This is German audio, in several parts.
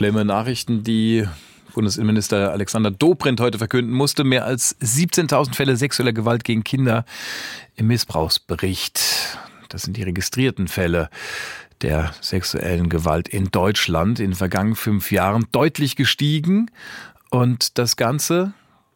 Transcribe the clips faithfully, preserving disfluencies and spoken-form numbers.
Schlimme Nachrichten, die Bundesinnenminister Alexander Dobrindt heute verkünden musste. Mehr als siebzehntausend Fälle sexueller Gewalt gegen Kinder im Missbrauchsbericht. Das sind die registrierten Fälle der sexuellen Gewalt in Deutschland in den vergangenen fünf Jahren deutlich gestiegen. Und das Ganze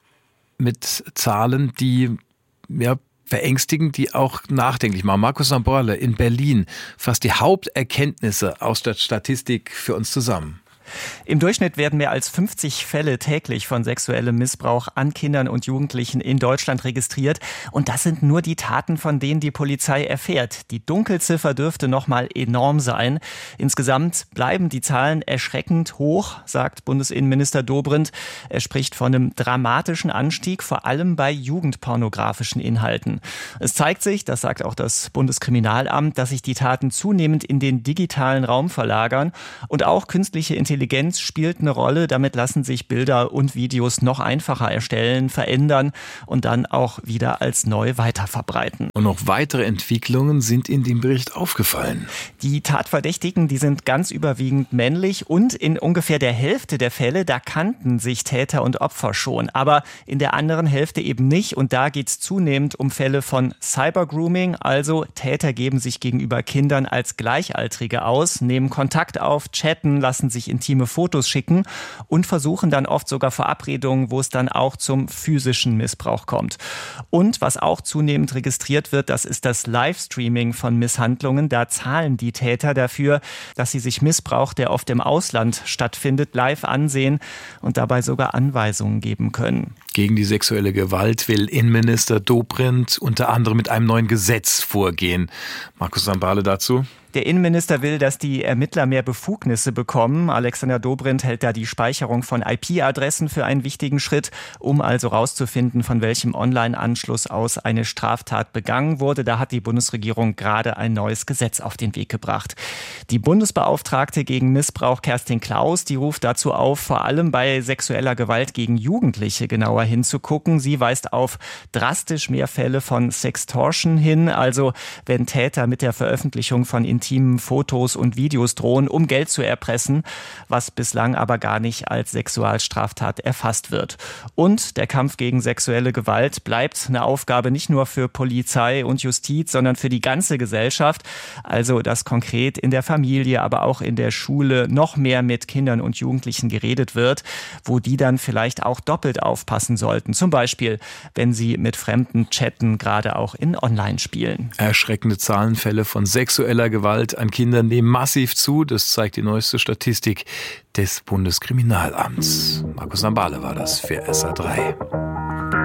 mit Zahlen, die ja verängstigen, die auch nachdenklich machen. Markus Samborle in Berlin fasst die Haupterkenntnisse aus der Statistik für uns zusammen. Im Durchschnitt werden mehr als fünfzig Fälle täglich von sexuellem Missbrauch an Kindern und Jugendlichen in Deutschland registriert. Und das sind nur die Taten, von denen die Polizei erfährt. Die Dunkelziffer dürfte noch mal enorm sein. Insgesamt bleiben die Zahlen erschreckend hoch, sagt Bundesinnenminister Dobrindt. Er spricht von einem dramatischen Anstieg, vor allem bei jugendpornografischen Inhalten. Es zeigt sich, das sagt auch das Bundeskriminalamt, dass sich die Taten zunehmend in den digitalen Raum verlagern und auch künstliche Intelligenz Intelligenz spielt eine Rolle. Damit lassen sich Bilder und Videos noch einfacher erstellen, verändern und dann auch wieder als neu weiterverbreiten. Und noch weitere Entwicklungen sind in dem Bericht aufgefallen. Die Tatverdächtigen, die sind ganz überwiegend männlich und in ungefähr der Hälfte der Fälle, da kannten sich Täter und Opfer schon. Aber in der anderen Hälfte eben nicht. Und da geht es zunehmend um Fälle von Cybergrooming. Also Täter geben sich gegenüber Kindern als Gleichaltrige aus, nehmen Kontakt auf, chatten, lassen sich intime Fotos schicken und versuchen dann oft sogar Verabredungen, wo es dann auch zum physischen Missbrauch kommt. Und was auch zunehmend registriert wird, das ist das Livestreaming von Misshandlungen. Da zahlen die Täter dafür, dass sie sich Missbrauch, der oft im Ausland stattfindet, live ansehen und dabei sogar Anweisungen geben können. Gegen die sexuelle Gewalt will Innenminister Dobrindt unter anderem mit einem neuen Gesetz vorgehen. Markus Samborle dazu. Der Innenminister will, dass die Ermittler mehr Befugnisse bekommen. Alexander Dobrindt hält da die Speicherung von I P-Adressen für einen wichtigen Schritt, um also rauszufinden, von welchem Online-Anschluss aus eine Straftat begangen wurde. Da hat die Bundesregierung gerade ein neues Gesetz auf den Weg gebracht. Die Bundesbeauftragte gegen Missbrauch Kerstin Klaus, die ruft dazu auf, vor allem bei sexueller Gewalt gegen Jugendliche genauer hinzugucken. Sie weist auf drastisch mehr Fälle von Sextortion hin, also wenn Täter mit der Veröffentlichung von intimen Fotos und Videos drohen, um Geld zu erpressen, was bislang aber gar nicht als Sexualstraftat erfasst wird. Und der Kampf gegen sexuelle Gewalt bleibt eine Aufgabe nicht nur für Polizei und Justiz, sondern für die ganze Gesellschaft. Also, dass konkret in der Familie, aber auch in der Schule noch mehr mit Kindern und Jugendlichen geredet wird, wo die dann vielleicht auch doppelt aufpassen sollten. Zum Beispiel, wenn sie mit Fremden chatten, gerade auch in Online-Spielen. Erschreckende Zahlenfälle von sexueller Gewalt an Kindern nehmen massiv zu. Das zeigt die neueste Statistik des Bundeskriminalamts. Markus Samborle war das für S R drei.